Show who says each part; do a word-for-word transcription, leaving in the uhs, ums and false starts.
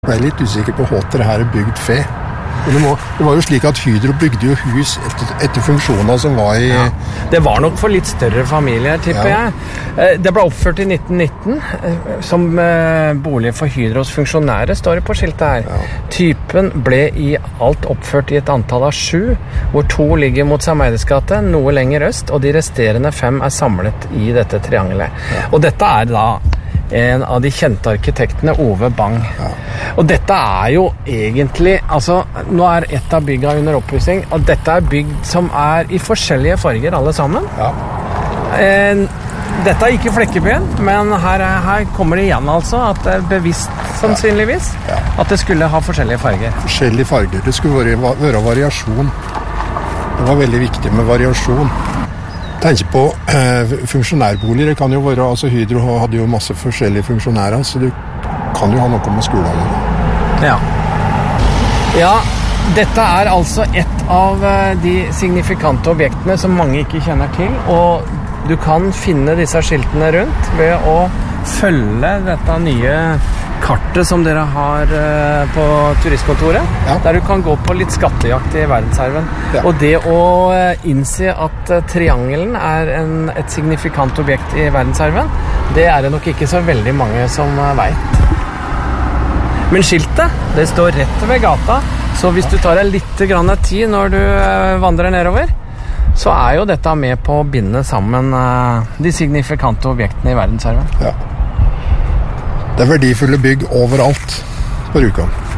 Speaker 1: Jeg er litt usikker på hvordan det her er bygd fe. Det, må, det var jo slik at Hydro bygde jo hus etter, etter funksjoner som var i...
Speaker 2: Ja, det var nok for litt større familier, tipper ja. jeg. Det ble oppført i nitten nitten som bolig for Hydros funksjonære, står det på skiltet her. Ja. Typen ble i alt oppført i et antall av sju, hvor to ligger mot Sameides gate, noe lenger øst, og de resterende fem er samlet i dette triangelet. Ja. Og dette er da en av de kjente arkitektene, Ove Bang. Ja. Og dette er jo egentlig, altså, nå er et av bygga under oppussing, og dette er bygg som er i forskjellige farger alle sammen.
Speaker 1: Ja.
Speaker 2: Eh, dette er ikke Flekkebyen, men her, her kommer det igjen altså, at det er bevisst sannsynligvis, ja. Ja. At det skulle ha forskjellige farger.
Speaker 1: Forskjellige farger, det skulle være, være variasjon. Det var veldig viktig med variasjon. Tenk på eh, funksjonærboliger, det kan jo være, altså Hydro hadde jo masse forskjellige funksjonærer, så du kan jo ha noe med skolen.
Speaker 2: Ja. Ja, dette er altså et av de signifikante objektene som mange ikke kjenner til, og du kan finne disse skiltene rundt ved å følge dette nye kartet som dere har på turistkontoret, ja. Der du kan gå på litt skattejakt i verdensarven. Ja. Og det å innse at triangelen er en, et signifikant objekt i verdensarven, det er det nok ikke så veldig mange som vet. Men skiltet, det står rett ved gata, så hvis du tar deg litt grann tid når du vandrer nedover, så er jo dette med på å binde sammen de signifikante objektene i verdensarven.
Speaker 1: Ja. Det er verdifulle bygg overalt på Rjukan.